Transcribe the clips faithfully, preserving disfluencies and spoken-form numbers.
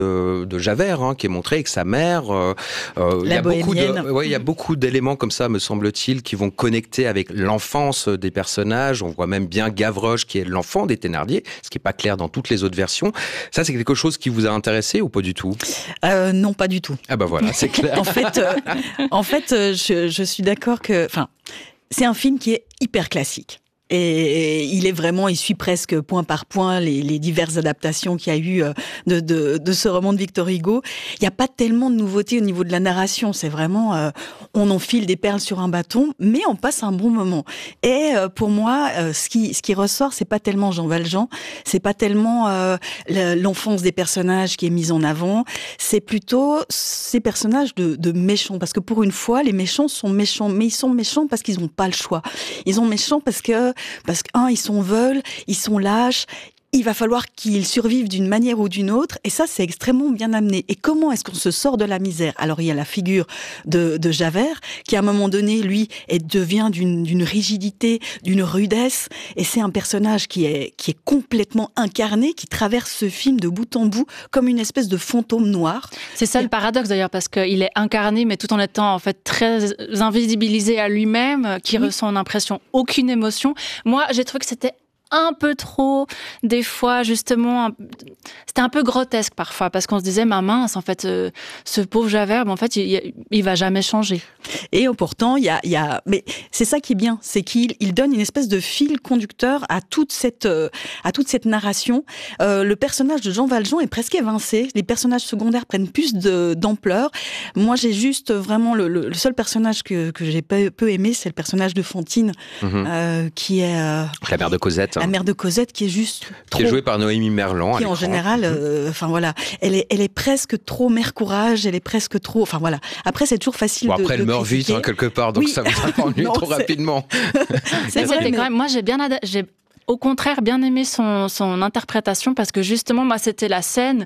de, de Javert, hein, qui est montré avec sa mère. Euh, euh, il y a beaucoup de, ouais, il y a beaucoup d'éléments comme ça, me semble-t-il, qui vont connecter avec l'enfance des personnages. On voit même bien Gavroche, qui est l'enfant des Thénardier, ce qui n'est pas clair dans toutes les autres versions. Ça, c'est quelque chose qui vous a intéressé ou pas du tout ? euh, Non, pas du tout. Ah bah voilà, c'est clair. en fait, euh, en fait euh, je, je suis d'accord que... Enfin, c'est un film qui est hyper classique. Et il est vraiment, il suit presque point par point les, les diverses adaptations qu'il y a eu de, de, de ce roman de Victor Hugo. Il n'y a pas tellement de nouveautés au niveau de la narration. C'est vraiment, euh, on enfile des perles sur un bâton, mais on passe un bon moment. Et euh, pour moi, euh, ce qui, ce qui ressort, c'est pas tellement Jean Valjean, c'est pas tellement euh, l'enfance des personnages qui est mise en avant. C'est plutôt ces personnages de, de méchants, parce que pour une fois, les méchants sont méchants, mais ils sont méchants parce qu'ils n'ont pas le choix. Ils sont méchants parce que Parce qu'un, ils sont veulent, ils sont lâches, il va falloir qu'ils survivent d'une manière ou d'une autre, et ça, c'est extrêmement bien amené. Et comment est-ce qu'on se sort de la misère ? Alors, il y a la figure de, de Javert, qui à un moment donné, lui, est, devient d'une, d'une rigidité, d'une rudesse, et c'est un personnage qui est, qui est complètement incarné, qui traverse ce film de bout en bout, comme une espèce de fantôme noir. C'est ça et... le paradoxe d'ailleurs, parce qu'il est incarné, mais tout en étant en fait très invisibilisé à lui-même, qui oui. ressent en impression aucune émotion. Moi, j'ai trouvé que c'était un peu trop, des fois, justement, un... c'était un peu grotesque parfois, parce qu'on se disait, ma mince, en fait, euh, ce pauvre Javert, mais en fait, il, il va jamais changer. Et pourtant, il y a, il y a, mais c'est ça qui est bien, c'est qu'il il donne une espèce de fil conducteur à toute cette, euh, à toute cette narration. Euh, le personnage de Jean Valjean est presque évincé, les personnages secondaires prennent plus de, d'ampleur. Moi, j'ai juste vraiment le, le, le seul personnage que, que j'ai peu, peu aimé, c'est le personnage de Fantine, mmh. euh, qui est euh, la mère de Cosette. La mère de Cosette qui est juste trop... Qui est jouée par Noémie Merlan. Qui en général, enfin euh, voilà, elle est, elle est presque trop mère courage, elle est presque trop... Enfin voilà, après c'est toujours facile bon, de après de elle meurt vite hein, quelque part, donc oui. ça vous a rendu trop c'est... rapidement. c'est vrai, mais... quand même, moi j'ai bien... Ad... j'ai au contraire bien aimé son, son interprétation, parce que justement, moi c'était la scène...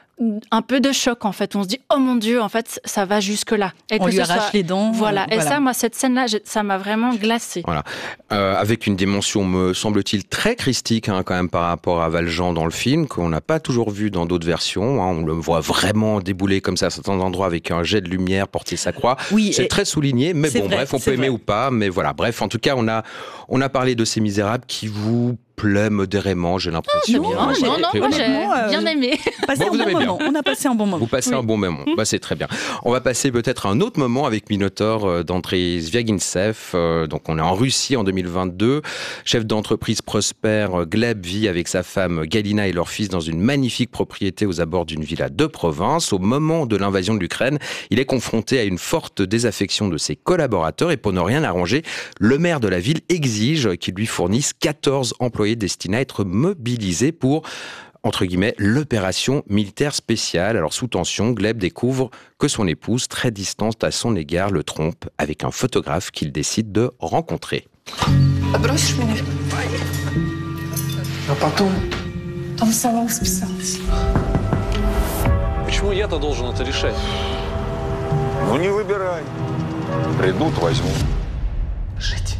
un peu de choc en fait, on se dit oh mon Dieu, en fait ça va jusque là, et on que lui arrache soit... les dents, voilà. Euh, et voilà. ça, moi cette scène là ça m'a vraiment glacée. Voilà, euh, avec une dimension me semble-t-il très christique hein, quand même par rapport à Valjean dans le film, qu'on n'a pas toujours vu dans d'autres versions hein. On le voit vraiment débouler comme ça à certains endroits avec un jet de lumière, porter sa croix. Oui, c'est et... très souligné, mais bon vrai, bref, on peut aimer vrai. ou pas, mais voilà, bref, en tout cas on a on a parlé de Ces Misérables qui vous plaît modérément, j'ai l'impression. Non, non, non, non, moi j'ai euh, bien aimé. Bon, un bon moment. On a passé un bon moment. Vous passez oui. un bon moment, bah, c'est très bien. On va passer peut-être à un autre moment avec Minotaure euh, d'Andrei Zvyagintsev. Euh, donc on est en Russie en deux mille vingt-deux. Chef d'entreprise prospère, Gleb vit avec sa femme Galina et leur fils dans une magnifique propriété aux abords d'une villa de province. Au moment de l'invasion de l'Ukraine, il est confronté à une forte désaffection de ses collaborateurs et pour ne rien arranger, le maire de la ville exige qu'il lui fournisse quatorze employés destinés à être mobilisés pour, entre guillemets, l'opération militaire spéciale. Alors sous tension, Gleb découvre que son épouse, très distante à son égard, le trompe avec un photographe qu'il décide de rencontrer. Почему я-то должен это решать? Ну не выбирай. Придут, возьму. Жить.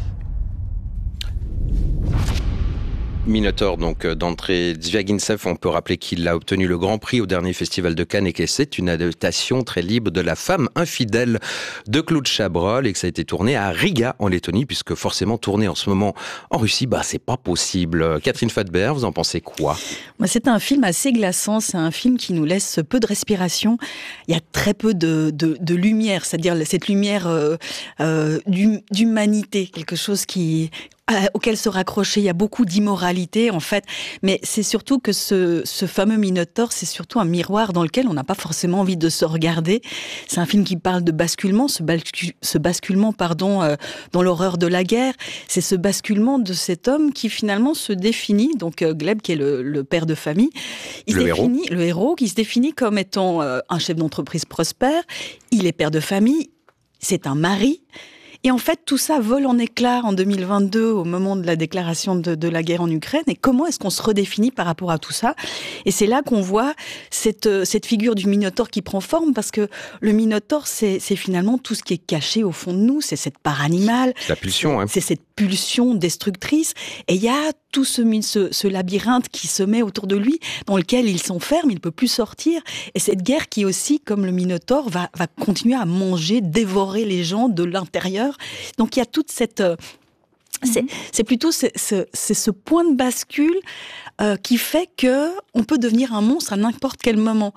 Minotaure, donc d'Andrei Zvyagintsev, on peut rappeler qu'il a obtenu le Grand Prix au dernier Festival de Cannes et que c'est une adaptation très libre de La femme infidèle de Claude Chabrol et que ça a été tourné à Riga en Lettonie, puisque forcément tourner en ce moment en Russie, bah c'est pas possible. Catherine Fadbert, vous en pensez quoi ? Moi, c'est un film assez glaçant, c'est un film qui nous laisse peu de respiration. Il y a très peu de, de, de lumière, c'est-à-dire cette lumière euh, euh, d'humanité, quelque chose qui... auquel se raccrocher, il y a beaucoup d'immoralité en fait, mais c'est surtout que ce, ce fameux Minotaure, c'est surtout un miroir dans lequel on n'a pas forcément envie de se regarder. C'est un film qui parle de basculement, ce, bascu, ce basculement pardon, euh, dans l'horreur de la guerre, c'est ce basculement de cet homme qui finalement se définit, donc euh, Gleb qui est le, le père de famille, il le, se héros. définit, le héros qui se définit comme étant euh, un chef d'entreprise prospère, il est père de famille, c'est un mari. Et en fait, tout ça vole en éclats en deux mille vingt-deux, au moment de la déclaration de, de la guerre en Ukraine. Et comment est-ce qu'on se redéfinit par rapport à tout ça ? Et c'est là qu'on voit cette, cette figure du Minotaure qui prend forme, parce que le Minotaure, c'est, c'est finalement tout ce qui est caché au fond de nous. C'est cette part animale. La pulsion, c'est, hein. c'est cette pulsion destructrice. Et il y a tout ce, ce, ce labyrinthe qui se met autour de lui, dans lequel il s'enferme, il ne peut plus sortir. Et cette guerre qui aussi, comme le Minotaure, va, va continuer à manger, dévorer les gens de l'intérieur. Donc il y a toute cette... Euh, c'est, c'est plutôt ce, ce, c'est ce point de bascule euh, qui fait qu'on peut devenir un monstre à n'importe quel moment.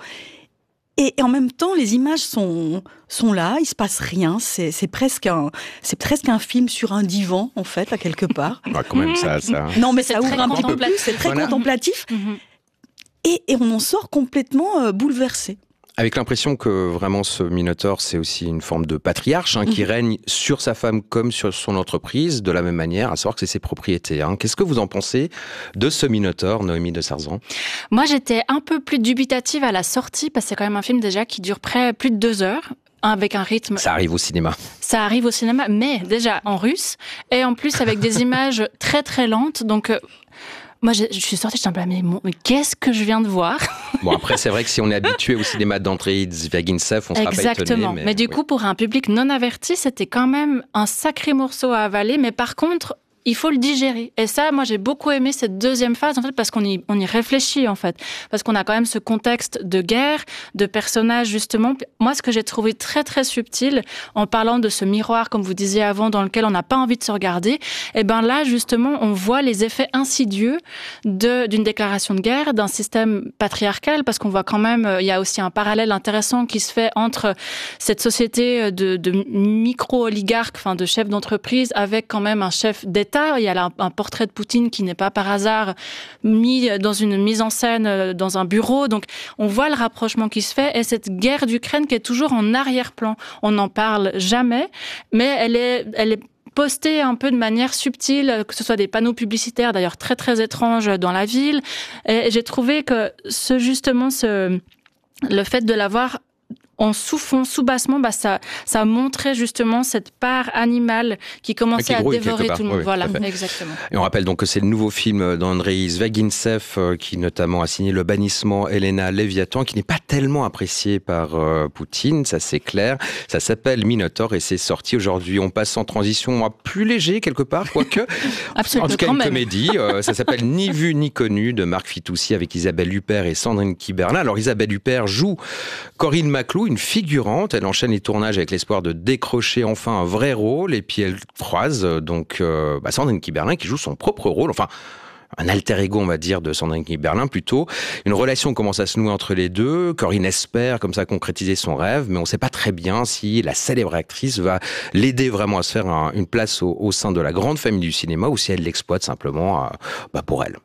Et, et en même temps, les images sont, sont là, il se passe rien. C'est, c'est, presque un, c'est presque un film sur un divan, en fait, à quelque part. Bah, quand même, ça, ça... Non, mais c'est ça ouvre un petit peu plus, c'est très voilà. contemplatif. Mm-hmm. Et, et on en sort complètement euh, bouleversé. Avec l'impression que vraiment ce Minotaure, c'est aussi une forme de patriarche hein, qui mmh. règne sur sa femme comme sur son entreprise, de la même manière, à savoir que c'est ses propriétés. Hein. Qu'est-ce que vous en pensez de ce Minotaure, Noémie de Sarzan ? Moi, j'étais un peu plus dubitative à la sortie, parce que c'est quand même un film déjà qui dure près plus de deux heures. Avec un rythme... Ça arrive au cinéma. Ça arrive au cinéma, mais déjà en russe, et en plus avec des images très très lentes, donc... Euh, Moi, je, je suis sortie, je suis un peu, mais, mais qu'est-ce que je viens de voir ? Bon, après, c'est vrai que si on est habitué au cinéma d'Andrei Zvyagintsev, on ne sera pas étonné. Exactement. Mais, mais du oui. coup, pour un public non averti, c'était quand même un sacré morceau à avaler. Mais par contre, il faut le digérer. Et ça, moi, j'ai beaucoup aimé cette deuxième phase, en fait, parce qu'on y, on y réfléchit, en fait. Parce qu'on a quand même ce contexte de guerre, de personnages, justement. Moi, ce que j'ai trouvé très, très subtil, en parlant de ce miroir, comme vous disiez avant, dans lequel on n'a pas envie de se regarder, eh ben là, justement, on voit les effets insidieux de, d'une déclaration de guerre, d'un système patriarcal, parce qu'on voit quand même, il y a aussi un parallèle intéressant qui se fait entre cette société de, de micro-oligarques, enfin, de chefs d'entreprise, avec quand même un chef d'État. Il y a un portrait de Poutine qui n'est pas par hasard mis dans une mise en scène dans un bureau. Donc, on voit le rapprochement qui se fait. Et cette guerre d'Ukraine qui est toujours en arrière-plan. On n'en parle jamais, mais elle est, elle est postée un peu de manière subtile, que ce soit des panneaux publicitaires, d'ailleurs très, très étranges dans la ville. Et j'ai trouvé que ce, justement, ce, le fait de l'avoir en sous-fond, sous-bassement, bah ça, ça montrait justement cette part animale qui commençait à dévorer tout le monde. Oui, voilà, exactement. Et on rappelle donc que c'est le nouveau film d'Andrei Zvyagintsev qui notamment a signé Le Bannissement, Elena Léviathan, qui n'est pas tellement apprécié par euh, Poutine, ça c'est clair. Ça s'appelle Minotaure et c'est sorti aujourd'hui. On passe en transition à plus léger quelque part, quoique. Absolument. En tout cas, quand une même. comédie. Euh, ça s'appelle Ni vu ni connu de Marc Fitoussi avec Isabelle Huppert et Sandrine Kiberlin. Alors Isabelle Huppert joue Corinne Maclou, une figurante. Elle enchaîne les tournages avec l'espoir de décrocher enfin un vrai rôle. Et puis elle croise donc euh, bah Sandrine Kiberlin qui joue son propre rôle. Enfin, un alter ego, on va dire, de Sandrine Kiberlin plutôt. Une relation commence à se nouer entre les deux. Corinne espère comme ça concrétiser son rêve, mais on ne sait pas très bien si la célèbre actrice va l'aider vraiment à se faire un, une place au, au sein de la grande famille du cinéma ou si elle l'exploite simplement euh, bah pour elle.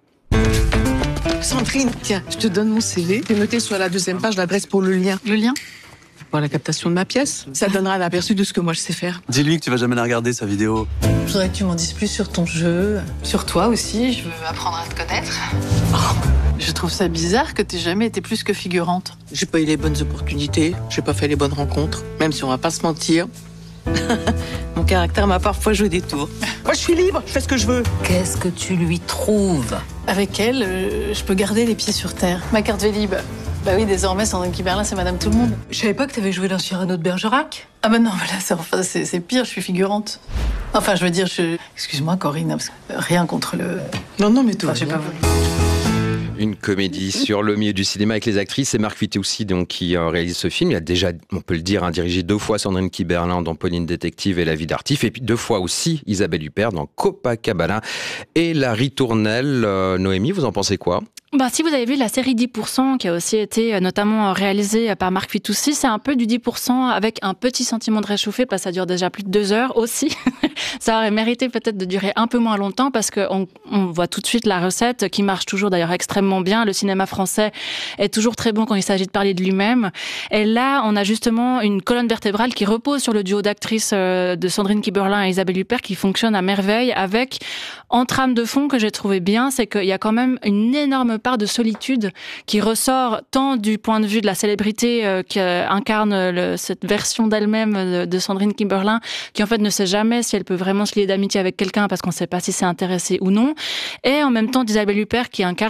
Sandrine, tiens, je te donne mon C V. J'ai noté sur la deuxième page l'adresse pour le lien. Le lien ? Pour la captation de ma pièce. Ça donnera un aperçu de ce que moi je sais faire. Dis-lui que tu vas jamais la regarder, sa vidéo. Je voudrais que tu m'en dises plus sur ton jeu, sur toi aussi. Je veux apprendre à te connaître. Oh, Je trouve ça bizarre que t'aies jamais été plus que figurante. j'ai pas eu les bonnes opportunités, j'ai pas fait les bonnes rencontres, même si on va pas se mentir. Mon caractère m'a parfois joué des tours. Moi, je suis libre, je fais ce que je veux. Qu'est-ce que tu lui trouves ? Avec elle, euh, je peux garder les pieds sur terre. Ma carte Vélib. Bah oui, désormais, Sandrine Kiberlin, c'est Madame Tout-le-Monde. Je savais pas que t'avais joué dans Cyrano de Bergerac. Ah bah non, mais là, c'est, enfin, c'est, c'est pire, je suis figurante. Enfin, je veux dire, je... Excuse-moi, Corinne, parce que rien contre le... Non, non, mais tout Enfin, va j'ai bien. pas voulu. Une comédie sur le milieu du cinéma avec les actrices. C'est Marc Fitoussi donc qui euh, réalise ce film. Il a déjà, on peut le dire, hein, dirigé deux fois Sandrine Kiberlin dans Pauline Détective et La vie d'Artif, et puis deux fois aussi Isabelle Huppert dans Copacabana et La Ritournelle. Euh, Noémie, vous en pensez quoi ? Bah, si vous avez vu la série dix pour cent, qui a aussi été notamment réalisée par Marc Fitoussi, c'est un peu du dix pour cent avec un petit sentiment de réchauffé, parce que ça dure déjà plus de deux heures aussi. Ça aurait mérité peut-être de durer un peu moins longtemps, parce qu'on on voit tout de suite la recette, qui marche toujours d'ailleurs extrêmement bien. Le cinéma français est toujours très bon quand il s'agit de parler de lui-même. Et là, on a justement une colonne vertébrale qui repose sur le duo d'actrices de Sandrine Kiberlin et Isabelle Huppert, qui fonctionne à merveille, avec, en trame de fond que j'ai trouvé bien, c'est qu'il y a quand même une énorme part de solitude qui ressort tant du point de vue de la célébrité euh, qu'incarne le, cette version d'elle-même de, de Sandrine Kiberlin, qui en fait ne sait jamais si elle peut vraiment se lier d'amitié avec quelqu'un parce qu'on ne sait pas si c'est intéressé ou non, et en même temps d'Isabelle Huppert qui incarne un peu cette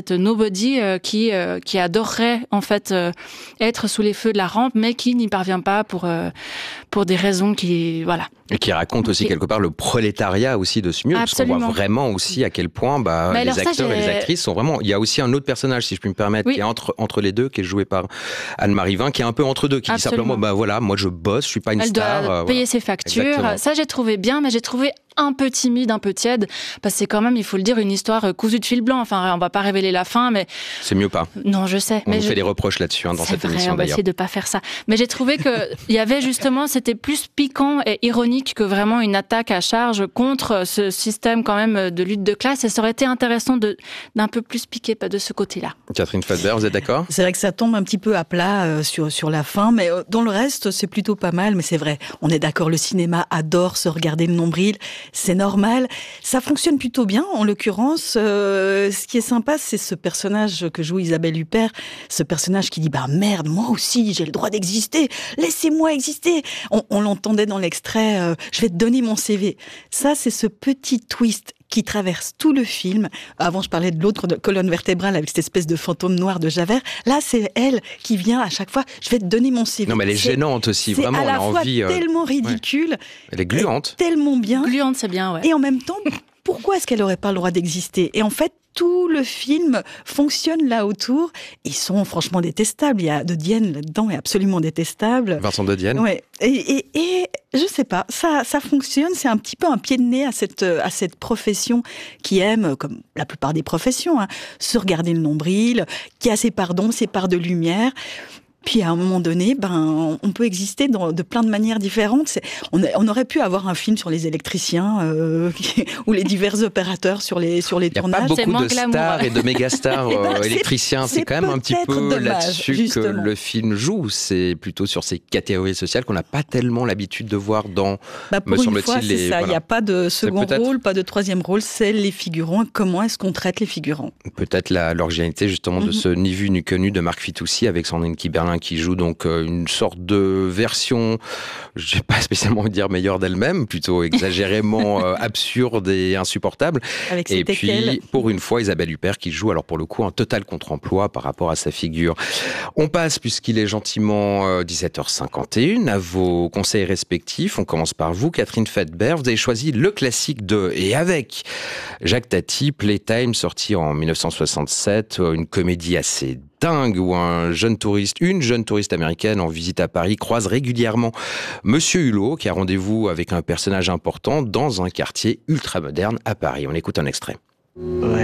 cette nobody euh, qui euh, qui adorerait en fait euh, être sous les feux de la rampe, mais qui n'y parvient pas pour euh, pour des raisons qui voilà. Et qui raconte aussi Et... quelque part le prolétariat aussi de ce milieu, parce qu'on voit vraiment aussi à quel point bah, les alors, acteurs ça, et les actrices sont vraiment... Il y a aussi un autre personnage, si je puis me permettre, oui. qui est entre, entre les deux, qui est joué par Anne-Marie Vin, qui est un peu entre deux, qui Absolument. dit simplement, bah voilà, moi je bosse, je suis pas une Elle star. Elle doit euh, payer voilà. ses factures. Exactement. Ça, j'ai trouvé bien, mais j'ai trouvé un peu timide, un peu tiède, parce que c'est quand même, il faut le dire, une histoire cousue de fil blanc. Enfin, on va pas révéler la fin, mais... C'est mieux pas. Non, je sais. On mais vous je... fait des reproches là-dessus, hein, dans cette vrai, émission, on va d'ailleurs. essayer de pas faire ça. Mais j'ai trouvé que il y avait justement, c'était plus piquant et ironique que vraiment une attaque à charge contre ce système quand même de lutte de classe. Et ça aurait été intéressant de, d'un peu plus piquer de ce côté-là. Catherine Fassbert, vous êtes d'accord ? C'est vrai que ça tombe un petit peu à plat euh, sur, sur la fin, mais euh, dans le reste, c'est plutôt pas mal. Mais c'est vrai, on est d'accord, le cinéma adore se regarder le nombril, c'est normal. Ça fonctionne plutôt bien, en l'occurrence. Euh, ce qui est sympa, c'est ce personnage que joue Isabelle Huppert, ce personnage qui dit « bah merde, moi aussi, j'ai le droit d'exister, laissez-moi exister !» On, on l'entendait dans l'extrait euh, « je vais te donner mon C V ». Ça, c'est ce petit twist qui traverse tout le film. Avant, je parlais de l'autre colonne vertébrale avec cette espèce de fantôme noir de Javert. Là, c'est elle qui vient à chaque fois. Je vais te donner mon C V. Non, mais elle est c'est, gênante aussi. C'est vraiment, à la on a fois envie. tellement euh... ridicule. Ouais. Elle est gluante. Tellement bien. Gluante, c'est bien, ouais. Et en même temps, pourquoi est-ce qu'elle n'aurait pas le droit d'exister ? Et en fait, tout le film fonctionne là autour. Ils sont franchement détestables. Il y a De Dienne là-dedans, est absolument détestable. Vincent De Dienne. Ouais. Et, et, et je sais pas, ça, ça fonctionne. C'est un petit peu un pied de nez à cette, à cette profession qui aime, comme la plupart des professions, hein, se regarder le nombril, qui a ses parts d'ombre, ses parts de lumière. Puis à un moment donné, ben, on peut exister dans, de plein de manières différentes. C'est, on, a, on aurait pu avoir un film sur les électriciens euh, qui, ou les divers opérateurs sur les, sur les tournages. Il n'y a pas beaucoup de stars et de méga-stars euh, ben, électriciens. C'est, c'est quand même un petit peu dommage, là-dessus justement. que le film joue. C'est plutôt sur ces catégories sociales qu'on n'a pas tellement l'habitude de voir dans, bah, me semble-t-il. Fois, c'est les, ça. Il voilà. n'y a pas de second rôle, pas de troisième rôle. C'est les figurants. Comment est-ce qu'on traite les figurants ? Peut-être la, l'originalité justement mm-hmm. de ce Ni vu ni connu de Marc Fitoussi avec Sandrine Kiberlin qui joue donc euh, une sorte de version, je n'ai pas spécialement envie de dire meilleure d'elle-même, plutôt exagérément euh, absurde et insupportable. Avec et puis, quelle... pour une fois, Isabelle Huppert qui joue, alors pour le coup, un total contre-emploi par rapport à sa figure. On passe, puisqu'il est gentiment euh, dix-sept heures cinquante et un, à vos conseils respectifs. On commence par vous, Catherine Fassbert. Vous avez choisi le classique de et avec Jacques Tati, Playtime, sorti en dix-neuf cent soixante-sept, une comédie assez dingue où un jeune touriste, une jeune touriste américaine en visite à Paris croise régulièrement Monsieur Hulot qui a rendez-vous avec un personnage important dans un quartier ultra moderne à Paris. On écoute un extrait. Ouais.